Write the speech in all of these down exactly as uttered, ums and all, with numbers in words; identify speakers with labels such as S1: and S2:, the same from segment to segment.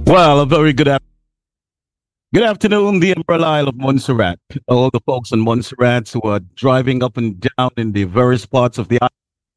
S1: Well, a very good af- good afternoon, the Emerald Isle of Montserrat. All the folks in Montserrat who are driving up and down in the various parts of the island.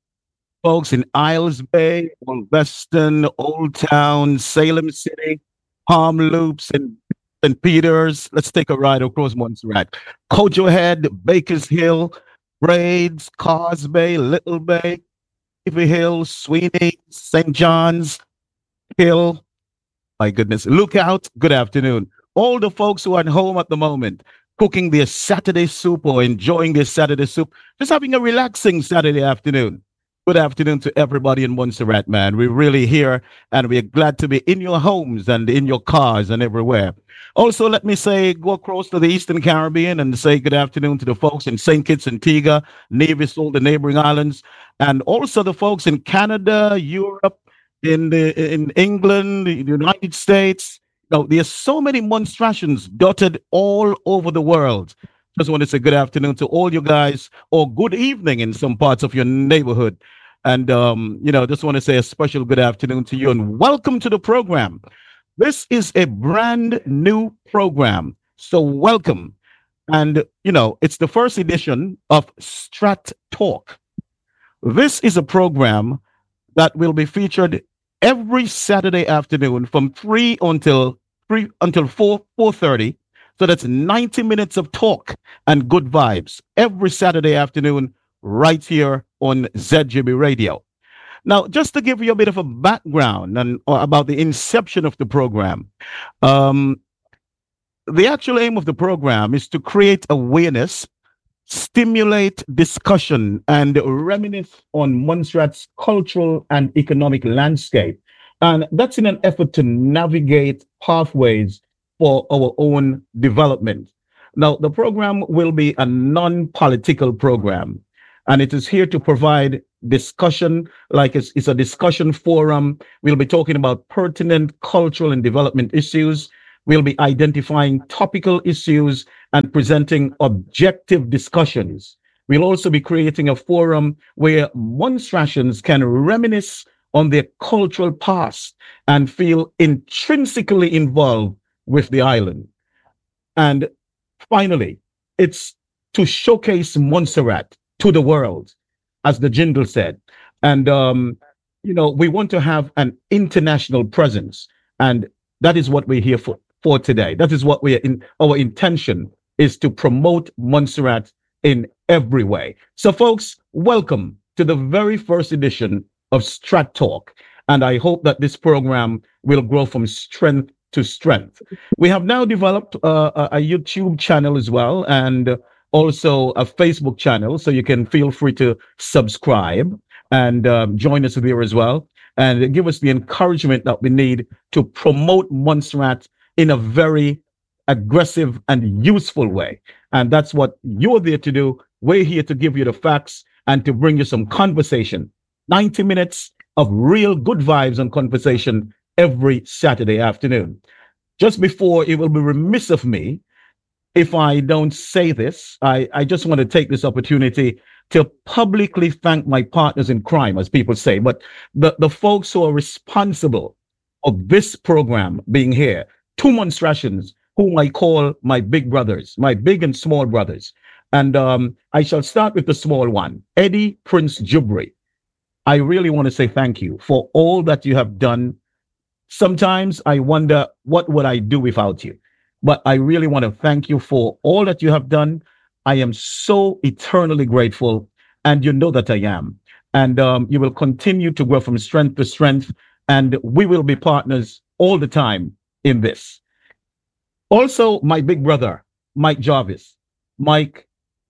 S1: Folks in Isles Bay, Old Weston, Old Town, Salem City, Palm Loops, and and Peters. Let's take a ride across Montserrat. Cojo Head, Bakers Hill, Braids, Cars Bay, Little Bay, Ivy Hill, Sweeney, Saint John's Hill. My goodness. Look out. Good afternoon. All the folks who are at home at the moment, cooking their Saturday soup or enjoying their Saturday soup, just having a relaxing Saturday afternoon. Good afternoon to everybody in Montserrat, man. We're really here and we're glad to be in your homes and in your cars and everywhere. Also, let me say, go across to the Eastern Caribbean and say good afternoon to the folks in Saint Kitts, Antigua, Nevis, all the neighboring islands, and also the folks in Canada, Europe, in the in England, the United States. Now, there's so many monstrations dotted all over the world. Just want to say good afternoon to all you guys, or good evening in some parts of your neighborhood. And um, you know, just want to say a special good afternoon to you and welcome to the program. This is a brand new program, so welcome. And you know, it's the first edition of Strat Talk. This is a program that will be featured every Saturday afternoon from three until three until four four thirty. So that's ninety minutes of talk and good vibes every Saturday afternoon right here on Z G B Radio. Now, just to give you a bit of a background and uh, about the inception of the program, um, the actual aim of the program is to create awareness, stimulate discussion, and reminisce on Montserrat's cultural and economic landscape. And that's in an effort to navigate pathways for our own development. Now, the program will be a non political program, and it is here to provide discussion, like it's, it's a discussion forum. We'll be talking about pertinent cultural and development issues. We'll be identifying topical issues and presenting objective discussions. We'll also be creating a forum where Monstrantians can reminisce on their cultural past and feel intrinsically involved with the island. And finally, it's to showcase Montserrat to the world, as the jingle said. And, um, you know, we want to have an international presence. And that is what we're here for, for today. That is what we're in. Our intention is to promote Montserrat in every way. So, folks, welcome to the very first edition of Strat Talk. And I hope that this program will grow from strength to strength. We have now developed uh, a, a YouTube channel as well, and also a Facebook channel. So you can feel free to subscribe and um, join us there as well, and give us the encouragement that we need to promote Montserrat in a very aggressive and useful way. And that's what you're there to do. We're here to give you the facts and to bring you some conversation. ninety minutes of real good vibes and conversation every Saturday afternoon. Just before, it will be remiss of me if I don't say this. I, I just want to take this opportunity to publicly thank my partners in crime, as people say, but the, the folks who are responsible of this program being here, two monstrations whom I call my big brothers, my big and small brothers. And um, I shall start with the small one, Eddie Prince Jubri. I really want to say thank you for all that you have done. Sometimes I wonder, what would I do without you? But I really want to thank you for all that you have done. I am so eternally grateful, and you know that I am. And um, you will continue to grow from strength to strength, and we will be partners all the time in this. Also, my big brother, Mike Jarvis. Mike,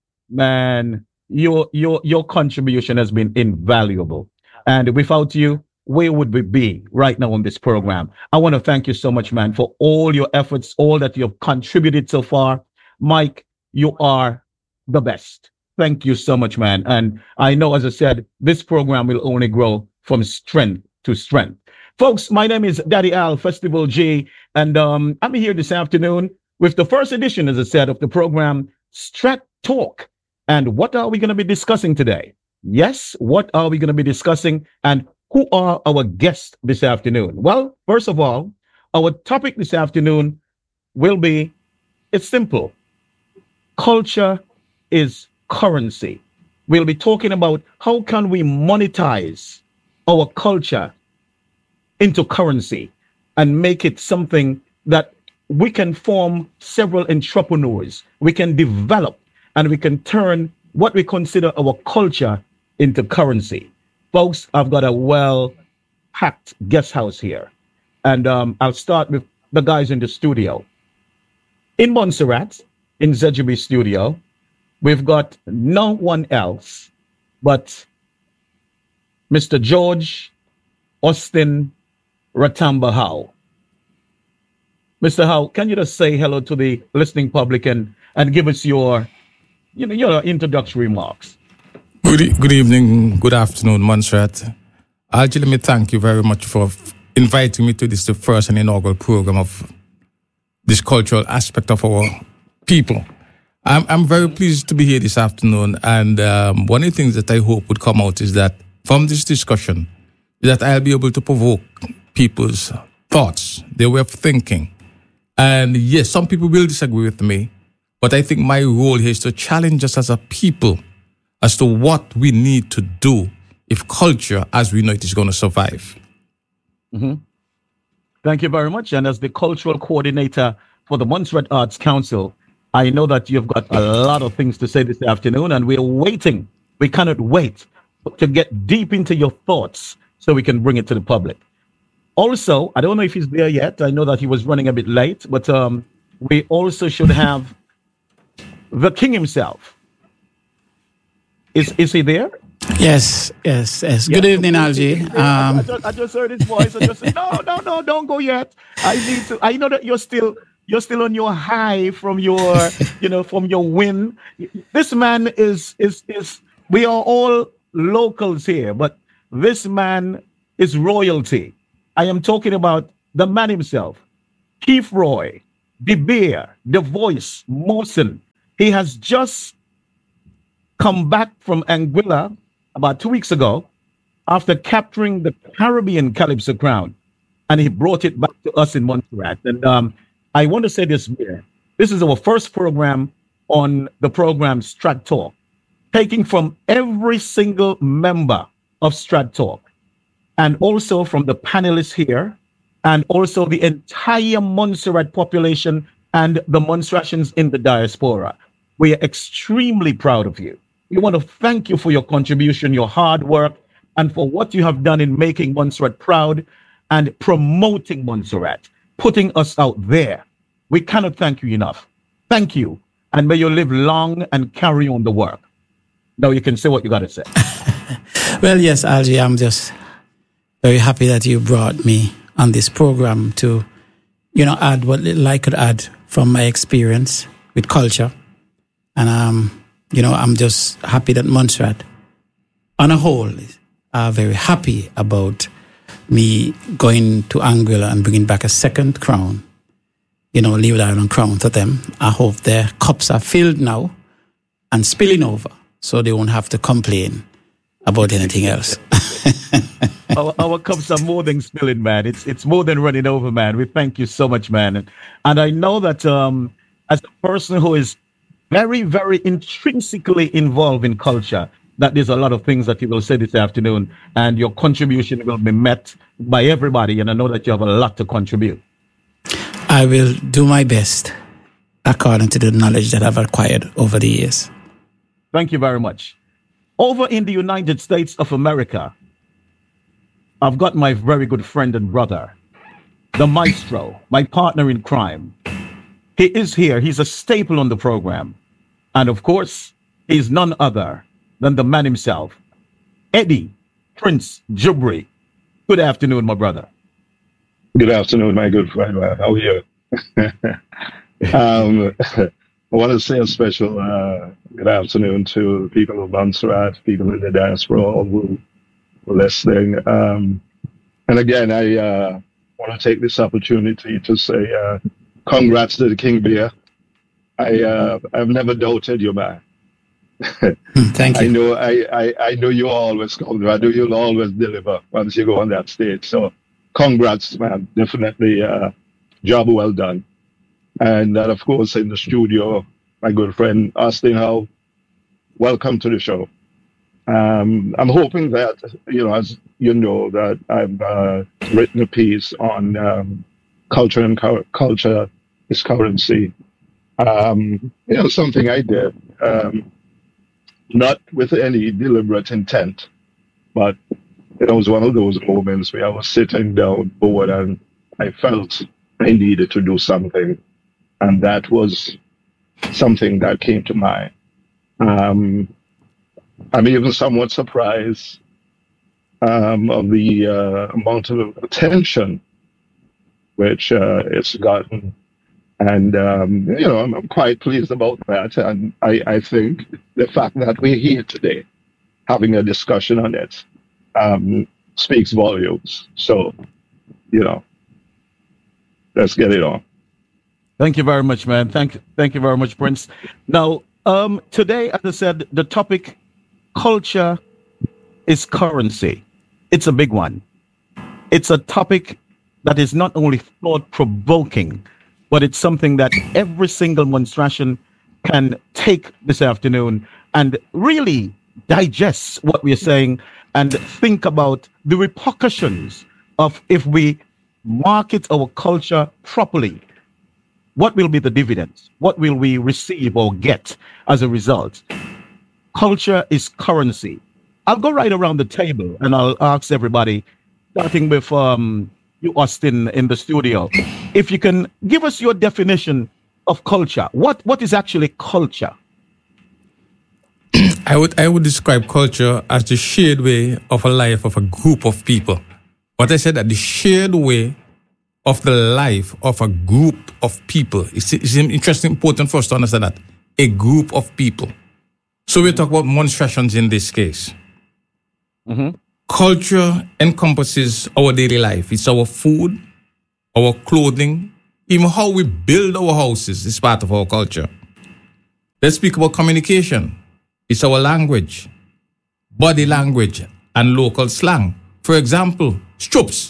S1: man, your your your contribution has been invaluable. And without you, where would we be right now on this program? I want to thank you so much, man, for all your efforts, all that you have contributed so far. Mike, you are the best. Thank you so much, man. And I know, as I said, this program will only grow from strength to strength. Folks, my name is Daddy Al, Festival G, and um, I'm here this afternoon with the first edition, as I said, of the program, Strat Talk. And what are we going to be discussing today? Yes, what are we going to be discussing? And who are our guests this afternoon? Well, first of all, our topic this afternoon will be, it's simple. Culture is currency. We'll be talking about how can we monetize our culture into currency and make it something that we can form several entrepreneurs, we can develop, and we can turn what we consider our culture into currency. Folks, I've got a well-packed guest house here. And um, I'll start with the guys in the studio. In Montserrat, in Z G B studio, we've got no one else but Mister George Austin Ratamba Howe. Mister Howe, can you just say hello to the listening public and, and give us your, you know, your introductory remarks?
S2: Good, e- good evening, good afternoon, Montserrat. Algie, let me thank you very much for f- inviting me to this, the first and inaugural program of this cultural aspect of our people. I'm, I'm very pleased to be here this afternoon, and um, one of the things that I hope would come out is that from this discussion, that I'll be able to provoke people's thoughts, their way of thinking. And yes, some people will disagree with me, but I think my role here is to challenge us as a people as to what we need to do if culture, as we know it, is going to survive.
S1: Mm-hmm. Thank you very much. And as the cultural coordinator for the Montserrat Arts Council, I know that you've got a lot of things to say this afternoon, and we're waiting. We cannot wait to get deep into your thoughts so we can bring it to the public. Also, I don't know if he's there yet. I know that he was running a bit late, but um, we also should have the king himself. Is is he there?
S3: Yes, yes, yes. Good
S1: Yeah.
S3: evening, Algie.
S1: I, I,
S3: Um,
S1: just, I just heard his voice. I just said, no, no, no, don't go yet. I need to. I know that you're still you're still on your high from your you know from your win. This man is is is. We are all locals here, but this man is royalty. I am talking about the man himself, Keith Roy, De Beer, The Voice, Mawson. He has just come back from Anguilla about two weeks ago after capturing the Caribbean Calypso Crown, and he brought it back to us in Montserrat. And um, I want to say this here. This is our first program on the program Strat Talk, taking from every single member of Strat Talk, and also from the panelists here, and also the entire Montserrat population and the Montserratians in the diaspora. We are extremely proud of you. We want to thank you for your contribution, your hard work, and for what you have done in making Montserrat proud and promoting Montserrat, putting us out there. We cannot thank you enough. Thank you, and may you live long and carry on the work. Now you can say what you got to say.
S3: well, yes, Algie, I'm just very happy that you brought me on this program to, you know, add what little I could add from my experience with culture. And, um, you know, I'm just happy that Montserrat, on a whole, are very happy about me going to Anguilla and bringing back a second crown, you know, Leeward Island crown to them. I hope their cups are filled now and spilling over so they won't have to complain about anything else.
S1: our, our cups are more than spilling, man. It's it's more than running over, man. We thank you so much, man. And, and I know that um, as a person who is very, very intrinsically involved in culture, that there's a lot of things that you will say this afternoon, and your contribution will be met by everybody. And I know that you have a lot to contribute.
S3: I will do my best according to the knowledge that I've acquired over the years.
S1: Thank you very much. Over in the United States of America, I've got my very good friend and brother, the maestro, my partner in crime. He is here. He's a staple on the program. And of course, he's none other than the man himself, Eddie Prince Jubri. Good afternoon, my brother.
S4: Good afternoon, my good friend. How are you? um, I want to say a special uh, good afternoon to people of Montserrat, people in the diaspora who are listening. Um, and again, I uh, want to take this opportunity to say uh, congrats to the King Beer. I, uh, I've never doubted you, man.
S3: Thank you.
S4: I know I, I, I know you always come through. I know you'll always deliver once you go on that stage. So congrats, man. Definitely uh, job well done. And then, of course, in the studio, my good friend Austin Howe, welcome to the show. Um, I'm hoping that, you know, as you know, that I've uh, written a piece on um, culture and cu- culture is currency. Um, you know, something I did, um, not with any deliberate intent, but it was one of those moments where I was sitting down bored and I felt I needed to do something. And that was something that came to mind. Um, I'm even somewhat surprised um, of the uh, amount of attention which uh, it's gotten. And, um, you know, I'm, I'm quite pleased about that. And I, I think the fact that we're here today having a discussion on it um, speaks volumes. So, you know, let's get it on.
S1: Thank you very much, man. Thank, thank you very much, Prince. Now, um, today, as I said, the topic, culture is currency. It's a big one. It's a topic that is not only thought-provoking, but it's something that every single monstration can take this afternoon and really digest what we're saying and think about the repercussions of if we market our culture properly. What will be the dividends? What will we receive or get as a result? Culture is currency. I'll go right around the table and I'll ask everybody, starting with um, you, Austin, in the studio, if you can give us your definition of culture. What what is actually culture?
S2: I would I would describe culture as the shared way of a life of a group of people. What I said that the shared way of the life of a group of people. It's, it's interesting, important for us to understand that. A group of people. So we talk about monstrations in this case.
S1: Mm-hmm.
S2: Culture encompasses our daily life. It's our food, our clothing, even how we build our houses is part of our culture. Let's speak about communication. It's our language, body language, and local slang. For example, stroops.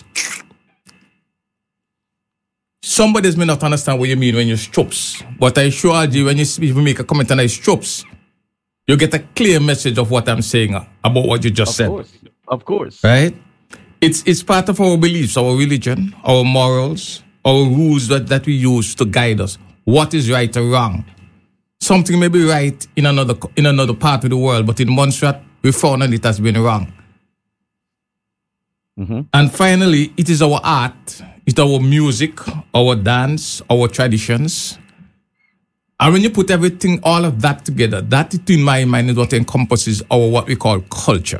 S2: Somebody may not understand what you mean when you stroops, but I assure you, when you make a comment on I stroops, you get a clear message of what I'm saying about what you just
S1: Of
S2: said.
S1: course, of course.
S2: Right? It's it's part of our beliefs, our religion, our morals, our rules that, that we use to guide us. What is right or wrong? Something may be right in another in another part of the world, but in Montserrat, we found that it has been wrong.
S1: Mm-hmm.
S2: And finally, it is our art, it's our music, our dance, our traditions. And when you put everything, all of that together, that in my mind is what encompasses our what we call culture.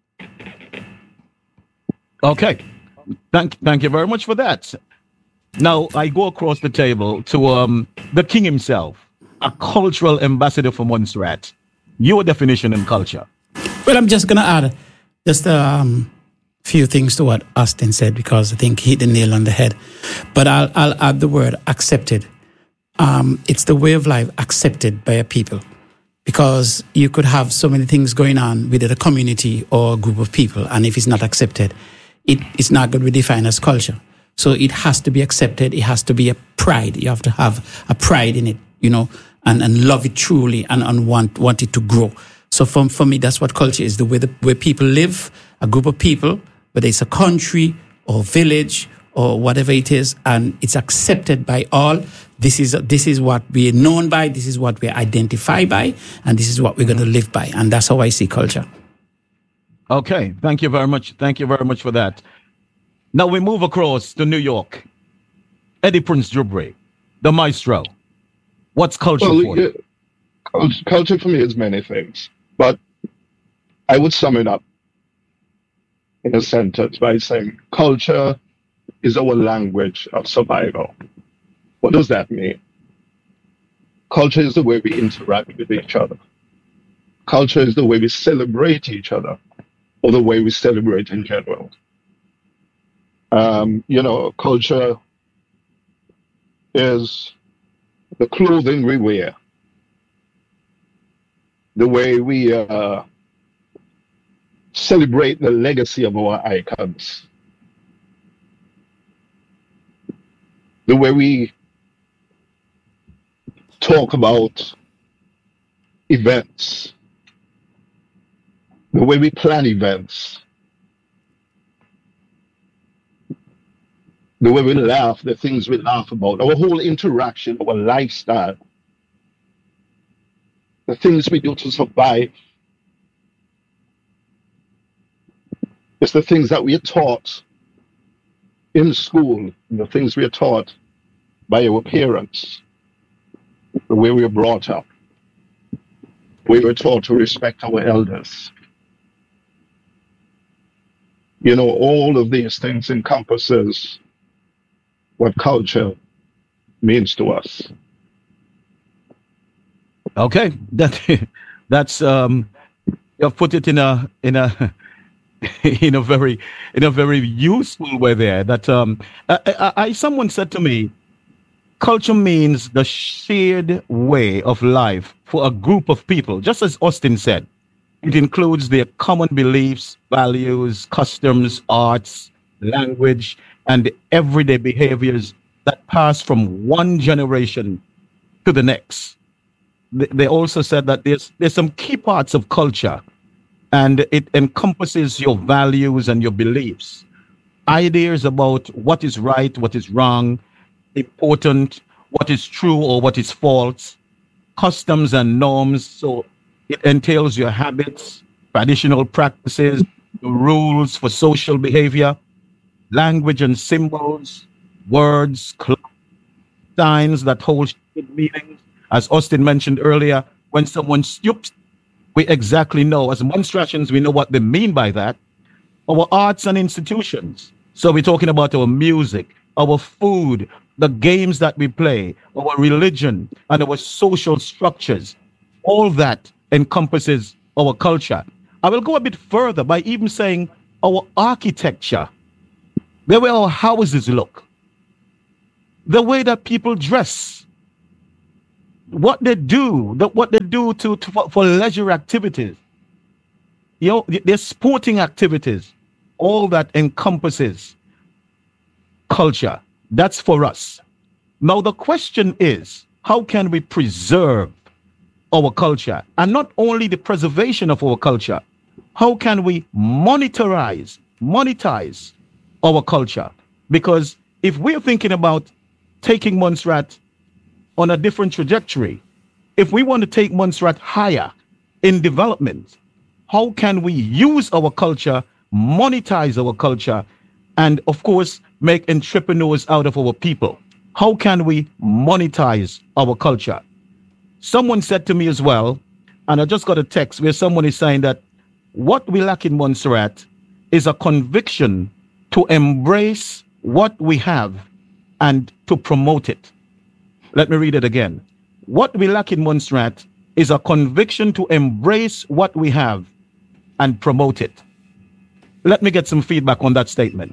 S1: Okay. Thank, thank you very much for that. Now, I go across the table to um, the king himself, a cultural ambassador for Montserrat. Your definition in culture.
S3: Well, I'm just going to add just a um, few things to what Austin said, because I think he hit the nail on the head. But I'll, I'll add the word accepted. Um, it's the way of life accepted by a people. Because you could have so many things going on within a community or a group of people, and if it's not accepted, it, it's not going to be defined as culture. So it has to be accepted. It has to be a pride. You have to have a pride in it, you know, and, and love it truly and, and want want it to grow. So for, for me, that's what culture is, the way the way people live, a group of people, whether it's a country or village or whatever it is, and it's accepted by all. This is this is what we're known by, this is what we're identified by, and this is what we're going to live by. And that's how I see culture.
S1: Okay, thank you very much. Thank you very much for that. Now we move across to New York. Eddie Prince Jubri, the maestro. What's culture
S4: Well,
S1: for you?
S4: yeah, culture for me is many things, but I would sum it up in a sentence by saying culture is our language of survival. What does that mean? Culture is the way we interact with each other. Culture is the way we celebrate each other, or the way we celebrate in general. Um, you know, culture is the clothing we wear, the way we uh, celebrate the legacy of our icons, the way we talk about events, the way we plan events, the way we laugh, the things we laugh about, our whole interaction, our lifestyle, the things we do to survive. It's the things that we are taught in school, the things we are taught by our parents, the way we were brought up. We were taught to respect our elders. You know, all of these things encompasses what culture means to us.
S1: Okay, that that's um, you've put it in a in a in a very in a very useful way there. That um, I, I, I someone said to me, culture means the shared way of life for a group of people. Just as Austin said, it includes their common beliefs, values, customs, arts, language, and everyday behaviors that pass from one generation to the next. They also said that there's there's some key parts of culture, and it encompasses your values and your beliefs, ideas about what is right, what is wrong, important, what is true or what is false, customs and norms. So it entails your habits, traditional practices, the rules for social behavior, language and symbols, words, signs that hold meanings. As Austin mentioned earlier, when someone stoops, we exactly know, as Montserratians, we know what they mean by that. Our arts and institutions. So we're talking about our music, our food, the games that we play, our religion, and our social structures. All that encompasses our culture. I will go a bit further by even saying our architecture, the way our houses look, the way that people dress, what they do, the, what they do to, to for, for leisure activities, you know, their sporting activities, all that encompasses culture. That's for us. Now the question is, how can we preserve our culture? And not only the preservation of our culture, how can we monetize, monetize our culture? Because if we're thinking about taking Montserrat on a different trajectory, if we want to take Montserrat higher in development, how can we use our culture, monetize our culture, and of course, make entrepreneurs out of our people? How can we monetize our culture? Someone said to me as well, and I just got a text where someone is saying that what we lack in Montserrat is a conviction to embrace what we have and to promote it. Let me read it again. What we lack in Montserrat is a conviction to embrace what we have and promote it. Let me get some feedback on that statement.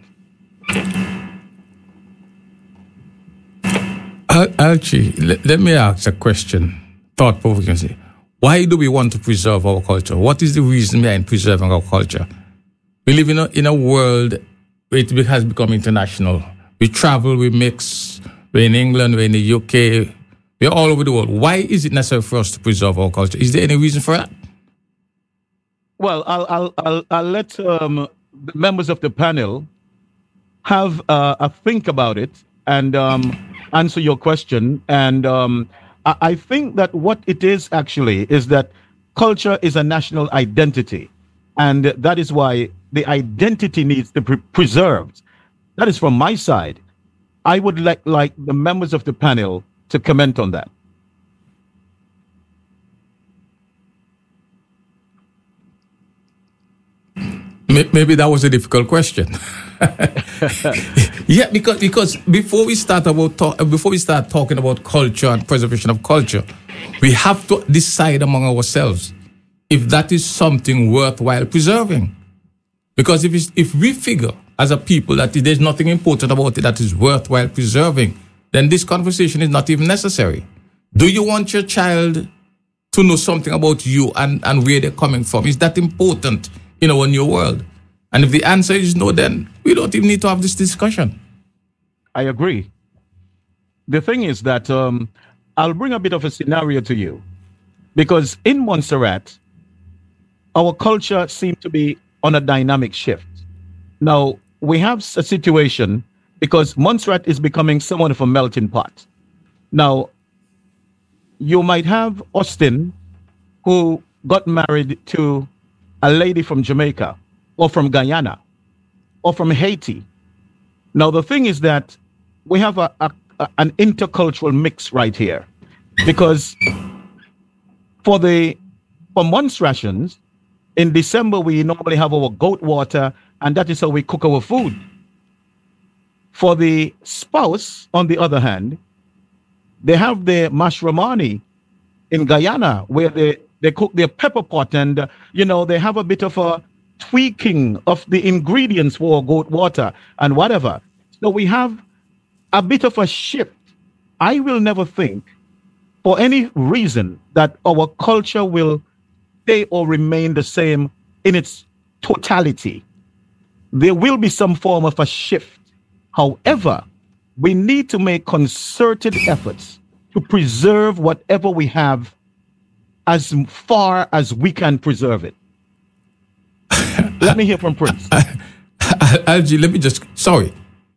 S2: Al- Alchi, let, let me ask a question, thought-provoking. Why do we want to preserve our culture? What is the reason behind preserving our culture? We live in a, in a world where it has become international. We travel, we mix. We're in England, we're in the U K, we're all over the world. Why is it necessary for us to preserve our culture? Is there any reason for that?
S1: Well, I'll I'll I'll, I'll let um, the members of the panel have uh, a think about it and um, answer your question. And um, I, I think that what it is actually is that culture is a national identity, and that is why the identity needs to be preserved. That is from my side. I would like like the members of the panel to comment on that.
S2: Maybe that was a difficult question. Yeah, because because before we start about talk, before we start talking about culture and preservation of culture, we have to decide among ourselves if that is something worthwhile preserving. Because if it's, if we figure as a people that there's nothing important about it that is worthwhile preserving, then this conversation is not even necessary. Do you want your child to know something about you and, and where they're coming from? Is that important in our new world? And if the answer is no, then we don't even need to have this discussion.
S1: I agree. the thing is that um, I'll bring a bit of a scenario to you, because in Montserrat, our culture seems to be on a dynamic shift. Now, we have a situation because Montserrat is becoming somewhat of a melting pot. Now, you might have Austin, who got married to a lady from Jamaica or from Guyana or from Haiti. Now, the thing is that we have a, a, a an intercultural mix right here, because for the for Montserratians, in December, we normally have our goat water, and that is how we cook our food. For the spouse, on the other hand, they have the mashramani in Guyana, where they, they cook their pepper pot, and, uh, you know, they have a bit of a tweaking of the ingredients for goat water and whatever. So we have a bit of a shift. I will never think, for any reason, that our culture will stay or remain the same in its totality. There will be some form of a shift. However, we need to make concerted efforts to preserve whatever we have as far as we can preserve it. Let me hear from Prince.
S2: Algie, let me just, sorry.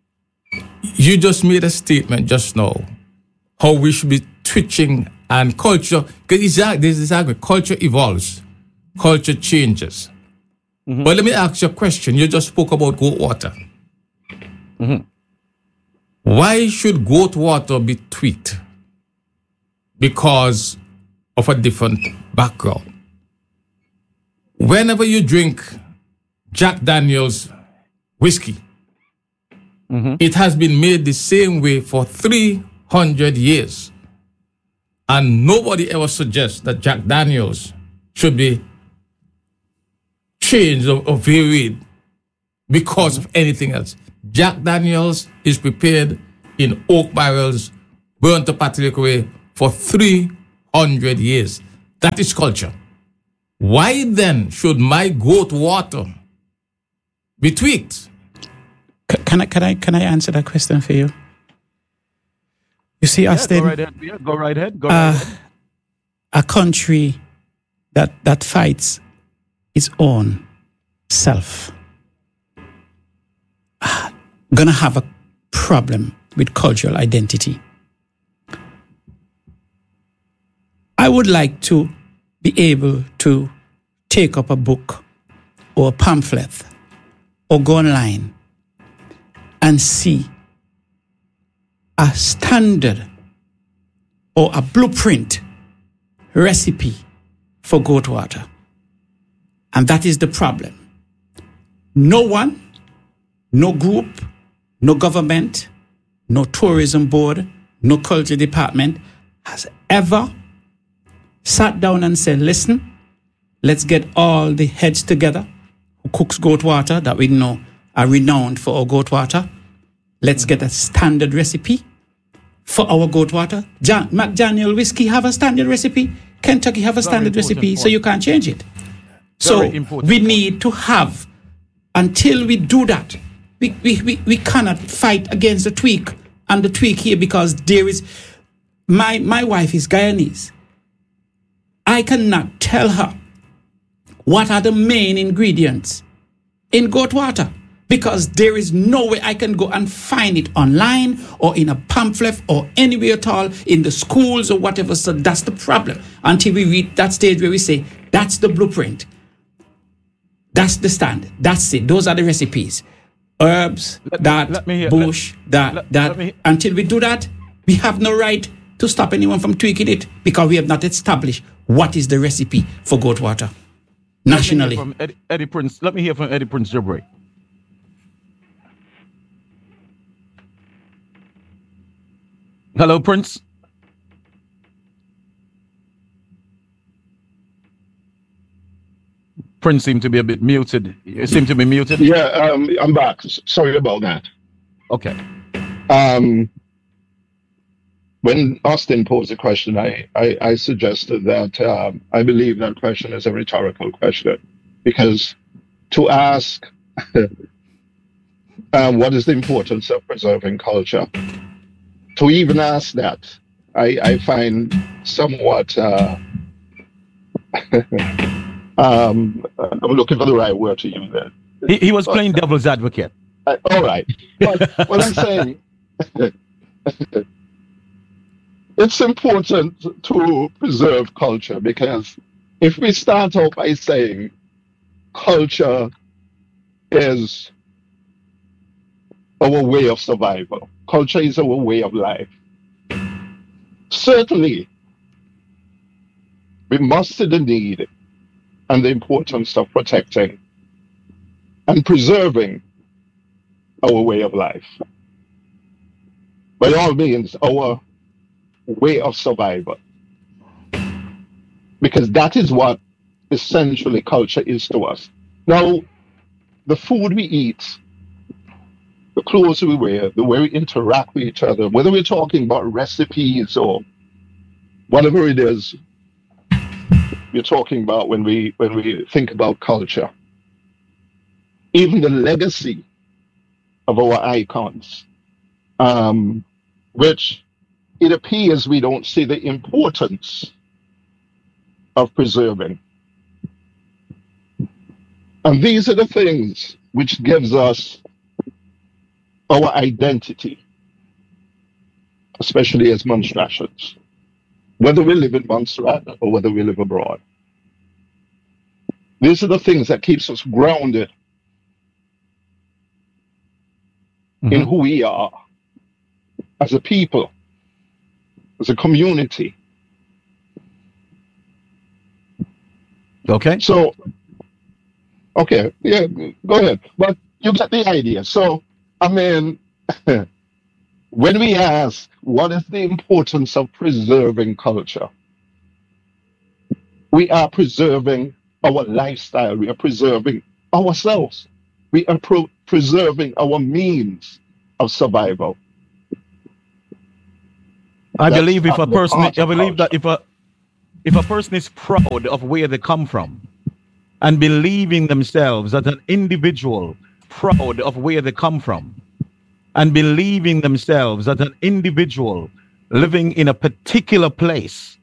S2: You just made a statement just now, how we should be twitching and culture, because there's this argument, culture evolves, culture changes. Mm-hmm. But let me ask you a question. You just spoke about goat water.
S1: Mm-hmm.
S2: Why should goat water be tweaked? Because of a different background. Whenever you drink Jack Daniel's whiskey,
S1: mm-hmm.
S2: it has been made the same way for three hundred years. And nobody ever suggests that Jack Daniel's should be changed or, or varied because of anything else. Jack Daniel's is prepared in oak barrels, burnt to Patrick for three hundred years. That is culture. Why then should my goat water be tweaked?
S3: C- can I can I can I answer that question for you? You see,
S1: yeah,
S3: Austin,
S1: go right ahead. Yeah, go right ahead. Go
S3: uh,
S1: right ahead.
S3: A country that that fights its own self uh, gonna have a problem with cultural identity. I would like to be able to take up a book or a pamphlet or go online and see a standard or a blueprint recipe for goat water. And that is the problem. No one, no group, no government, no tourism board, no culture department has ever sat down and said, listen, let's get all the heads together who cooks goat water that we know are renowned for our goat water. Let's get a standard recipe for our goat water. Jan- McDaniel whiskey have a standard recipe. Kentucky have a standard recipe, so you can't change it. So we need to have, until we do that, we, we, we, we cannot fight against the tweak and the tweak here, because there is, my, my wife is Guyanese. I cannot tell her what are the main ingredients in goat water, because there is no way I can go and find it online or in a pamphlet or anywhere at all in the schools or whatever. So that's the problem. Until we reach that stage where we say, that's the blueprint. That's the standard. That's it. Those are the recipes. Herbs,
S1: let,
S3: that,
S1: let me hear,
S3: bush,
S1: let,
S3: that,
S1: let,
S3: that.
S1: Let me,
S3: Until we do that, we have no right to stop anyone from tweaking it, because we have not established what is the recipe for goat water nationally.
S1: From Eddie, Eddie Prince. Let me hear from Eddie Prince Joubert. Hello, Prince. Prince seemed to be a bit muted. You seem to be muted.
S4: Yeah, um, I'm back. Sorry about that.
S1: Okay.
S4: Um, when Austin posed the question, I, I, I suggested that um, I believe that question is a rhetorical question, because to ask um, what is the importance of preserving culture, to even ask that, I, I find somewhat, uh, um, I'm looking for the right word to use there.
S1: He, he was
S4: But,
S1: playing devil's advocate.
S4: uh, all right. But what I'm saying, it's important to preserve culture, because if we start off by saying culture is our way of survival, culture is our way of life, certainly we must see the need and the importance of protecting and preserving our way of life. By all means, our way of survival. Because that is what essentially culture is to us. Now, the food we eat, the clothes we wear, the way we interact with each other, whether we're talking about recipes or whatever it is we're talking about when we when we think about culture, even the legacy of our icons, um, which it appears we don't see the importance of preserving. And these are the things which gives us our identity, especially as Montserratians, whether we live in Montserrat or whether we live abroad. These are the things that keeps us grounded mm-hmm. in who we are as a people, as a community.
S1: Okay.
S4: So, okay, yeah, go ahead. But you get the idea. So, I mean, when we ask what is the importance of preserving culture, we are preserving our lifestyle. We are preserving ourselves. We are pro- preserving our means of survival.
S1: I
S4: That's
S1: believe if a
S4: the
S1: person,
S4: heart
S1: I
S4: of
S1: believe that
S4: culture.
S1: if a if a person is proud of where they come from and believing themselves as an individual, proud of where they come from and believing themselves as an individual living in a particular place